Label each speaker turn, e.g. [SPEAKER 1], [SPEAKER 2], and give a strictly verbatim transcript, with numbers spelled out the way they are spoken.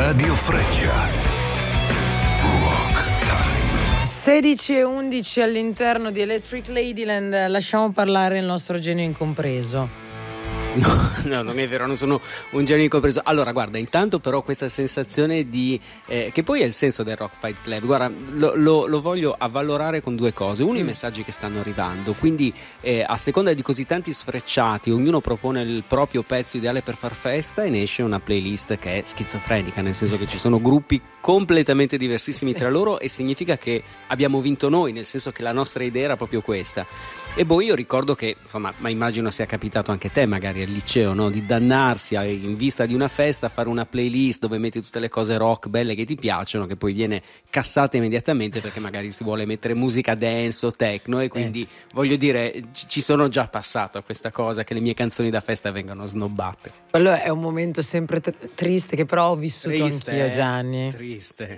[SPEAKER 1] Radio Freccia. Rock Time.
[SPEAKER 2] sedici e undici all'interno di Electric Ladyland. Lasciamo parlare il nostro genio incompreso.
[SPEAKER 3] No, no, non è vero, non sono un genio incompreso. Allora, guarda, intanto però questa sensazione di eh, che poi è il senso del Rock Fight Club. Guarda, lo, lo, lo voglio avvalorare con due cose. Uno, mm. i messaggi che stanno arrivando. Sì. Quindi eh, a seconda di così tanti sfrecciati, ognuno propone il proprio pezzo ideale per far festa e ne esce una playlist che è schizofrenica, nel senso che ci sono gruppi completamente diversissimi sì. tra loro, e significa che abbiamo vinto noi, nel senso che la nostra idea era proprio questa. E poi io ricordo che, insomma, ma immagino sia capitato anche a te magari al liceo, no? Di dannarsi a, in vista di una festa, a fare una playlist dove metti tutte le cose rock belle che ti piacciono, che poi viene cassata immediatamente perché magari si vuole mettere musica dance o techno, e quindi eh. voglio dire, ci sono già passato a questa cosa, che le mie canzoni da festa vengano snobbate.
[SPEAKER 2] Quello è un momento sempre tr- triste che però ho vissuto
[SPEAKER 3] triste,
[SPEAKER 2] anch'io, Gianni.
[SPEAKER 3] Triste.